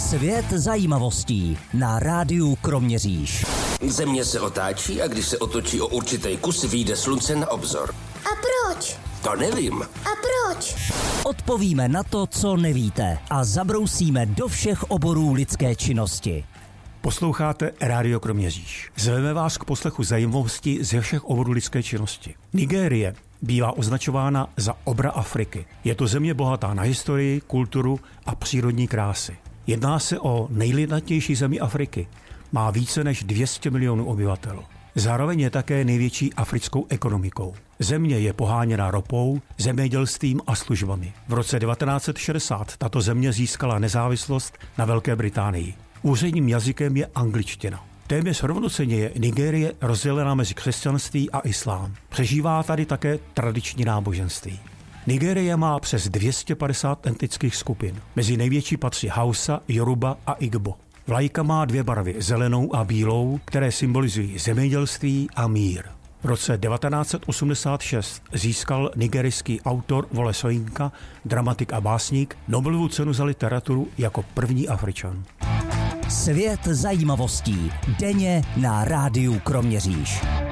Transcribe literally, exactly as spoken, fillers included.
Svět zajímavostí na rádiu Kroměříž. Země se otáčí a když se otočí o určitý kus, vyjde slunce na obzor. A proč? To nevím. A proč? Odpovíme na to, co nevíte a zabrousíme do všech oborů lidské činnosti. Posloucháte Rádio Kroměříž. Zveme vás k poslechu zajímavostí ze všech oborů lidské činnosti. Nigérie bývá označována za obra Afriky. Je to země bohatá na historii, kulturu a přírodní krásy. Jedná se o nejlidnatější zemi Afriky. Má více než dvě stě milionů obyvatel. Zároveň je také největší africkou ekonomikou. Země je poháněna ropou, zemědělstvím a službami. V roce devatenáct set šedesát tato země získala nezávislost na Velké Británii. Úředním jazykem je angličtina. Téměř rovnocenně je Nigérie rozdělena mezi křesťanství a islám. Přežívá tady také tradiční náboženství. Nigérie má přes dvě stě padesát etnických skupin. Mezi největší patří Hausa, Yoruba a Igbo. Vlajka má dvě barvy, zelenou a bílou, které symbolizují zemědělství a mír. V roce devatenáct set osmdesát šest získal nigerijský autor Wole Soyinka, dramatik a básník, Nobelovu cenu za literaturu jako první Afričan. Svět zajímavostí denně na rádiu Kroměříž.